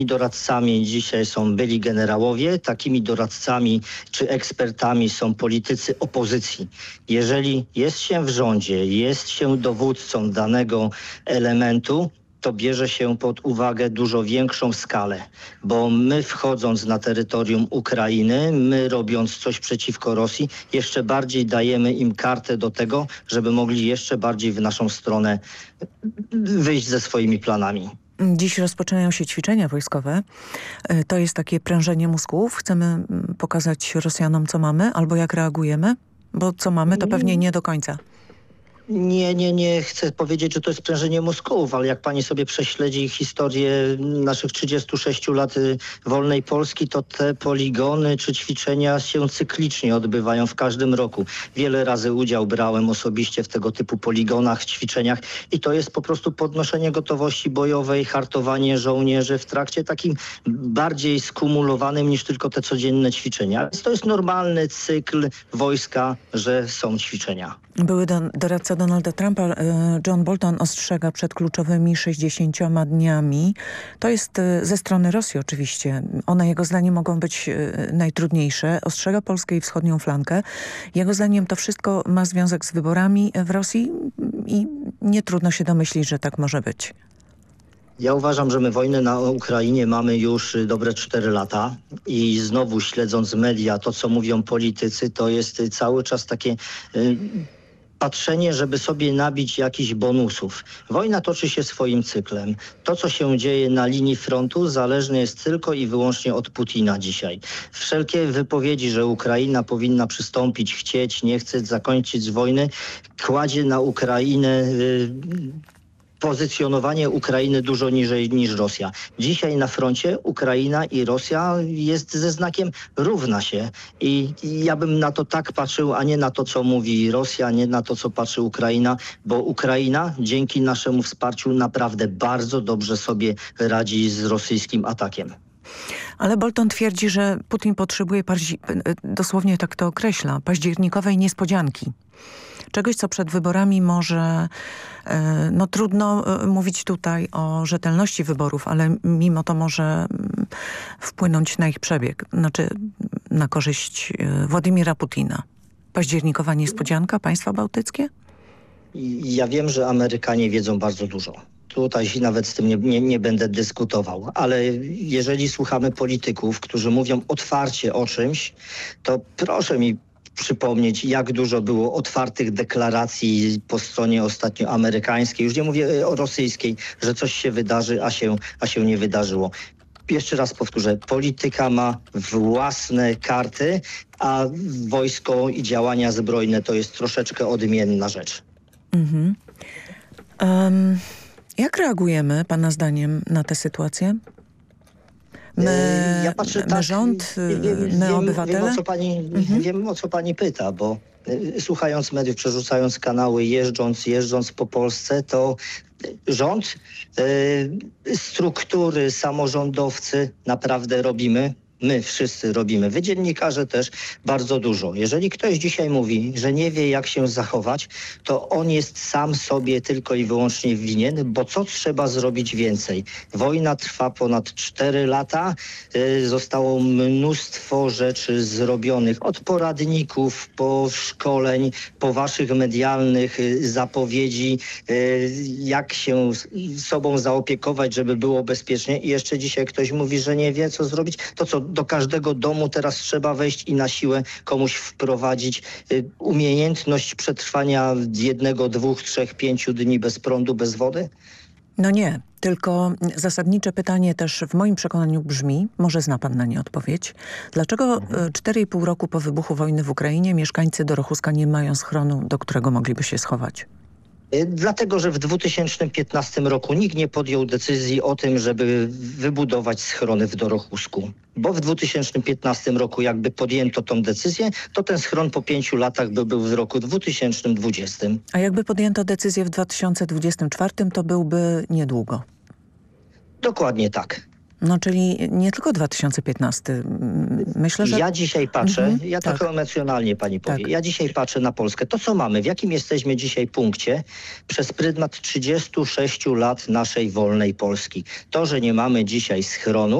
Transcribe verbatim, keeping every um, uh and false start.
Doradcami dzisiaj są byli generałowie, takimi doradcami czy ekspertami są politycy opozycji. Jeżeli jest się w rządzie, jest się dowódcą danego elementu, to bierze się pod uwagę dużo większą skalę, bo my wchodząc na terytorium Ukrainy, my robiąc coś przeciwko Rosji, jeszcze bardziej dajemy im kartę do tego, żeby mogli jeszcze bardziej w naszą stronę wyjść ze swoimi planami. Dziś rozpoczynają się ćwiczenia wojskowe. To jest takie prężenie mózgów. Chcemy pokazać Rosjanom, co mamy, albo jak reagujemy, bo co mamy, to pewnie nie do końca. Nie, nie, nie chcę powiedzieć, że to jest prężenie mózgów, ale jak pani sobie prześledzi historię naszych trzydziestu sześciu lat wolnej Polski, to te poligony czy ćwiczenia się cyklicznie odbywają w każdym roku. Wiele razy udział brałem osobiście w tego typu poligonach, ćwiczeniach i to jest po prostu podnoszenie gotowości bojowej, hartowanie żołnierzy w trakcie takim bardziej skumulowanym niż tylko te codzienne ćwiczenia. Więc to jest normalny cykl wojska, że są ćwiczenia. Były do, doradca Donalda Trumpa, John Bolton, ostrzega przed kluczowymi sześćdziesięcioma dniami. To jest ze strony Rosji oczywiście. One jego zdaniem mogą być najtrudniejsze. Ostrzega Polskę i wschodnią flankę. Jego zdaniem to wszystko ma związek z wyborami w Rosji i nie trudno się domyślić, że tak może być. Ja uważam, że my wojnę na Ukrainie mamy już dobre cztery lata i znowu śledząc media, to co mówią politycy, to jest cały czas takie y, patrzenie, żeby sobie nabić jakichś bonusów. Wojna toczy się swoim cyklem. To, co się dzieje na linii frontu, zależne jest tylko i wyłącznie od Putina dzisiaj. Wszelkie wypowiedzi, że Ukraina powinna przystąpić, chcieć, nie chce zakończyć wojny, kładzie na Ukrainę y, pozycjonowanie Ukrainy dużo niżej niż Rosja. Dzisiaj na froncie Ukraina i Rosja jest ze znakiem równa się i ja bym na to tak patrzył, a nie na to, co mówi Rosja, nie na to, co patrzy Ukraina, bo Ukraina dzięki naszemu wsparciu naprawdę bardzo dobrze sobie radzi z rosyjskim atakiem. Ale Bolton twierdzi, że Putin potrzebuje, dosłownie tak to określa, październikowej niespodzianki. Czegoś, co przed wyborami może, no trudno mówić tutaj o rzetelności wyborów, ale mimo to może wpłynąć na ich przebieg, znaczy na korzyść Władimira Putina. Październikowa niespodzianka, państwa bałtyckie? Ja wiem, że Amerykanie wiedzą bardzo dużo. Tutaj nawet z tym nie, nie, nie będę dyskutował, ale jeżeli słuchamy polityków, którzy mówią otwarcie o czymś, to proszę mi przypomnieć, jak dużo było otwartych deklaracji po stronie ostatnio amerykańskiej, już nie mówię o rosyjskiej, że coś się wydarzy, a się, a się nie wydarzyło. Jeszcze raz powtórzę, polityka ma własne karty, a wojsko i działania zbrojne to jest troszeczkę odmienna rzecz. Mhm. Um, jak reagujemy, pana zdaniem, na tę sytuację? My, ja patrzę, my tak, rząd, wiem, my wiem, obywatele? Wiem o, co pani, mhm. wiem, o co pani pyta, bo y, słuchając mediów, przerzucając kanały, jeżdżąc, jeżdżąc po Polsce, to rząd, y, struktury, samorządowcy naprawdę robimy. My wszyscy robimy. Wy dziennikarze też bardzo dużo. Jeżeli ktoś dzisiaj mówi, że nie wie jak się zachować, to on jest sam sobie tylko i wyłącznie winien, bo co trzeba zrobić więcej? Wojna trwa ponad cztery lata. Y, zostało mnóstwo rzeczy zrobionych. Od poradników, po szkoleń, po waszych medialnych y, zapowiedzi, y, jak się sobą zaopiekować, żeby było bezpiecznie. I jeszcze dzisiaj ktoś mówi, że nie wie co zrobić. To co, do każdego domu teraz trzeba wejść i na siłę komuś wprowadzić y, umiejętność przetrwania jednego, dwóch, trzech, pięciu dni bez prądu, bez wody? No nie, tylko zasadnicze pytanie też w moim przekonaniu brzmi, może zna pan na nie odpowiedź, dlaczego cztery i pół roku po wybuchu wojny w Ukrainie mieszkańcy Dorochuska nie mają schronu, do którego mogliby się schować? Dlatego, że w dwa tysiące piętnastym roku nikt nie podjął decyzji o tym, żeby wybudować schrony w Dorochusku. Bo w dwa tysiące piętnastym roku jakby podjęto tą decyzję, to ten schron po pięciu latach by był w roku dwa tysiące dwudziestym. A jakby podjęto decyzję w dwa tysiące dwudziestym czwartym, to byłby niedługo. Dokładnie tak. No czyli nie tylko dwa tysiące piętnasty. Myślę, że... Ja dzisiaj patrzę, Mhm, ja tak. trochę emocjonalnie pani powie, Tak. ja dzisiaj patrzę na Polskę. To co mamy, w jakim jesteśmy dzisiaj punkcie przez pryzmat trzydziestu sześciu lat naszej wolnej Polski. To, że nie mamy dzisiaj schronu,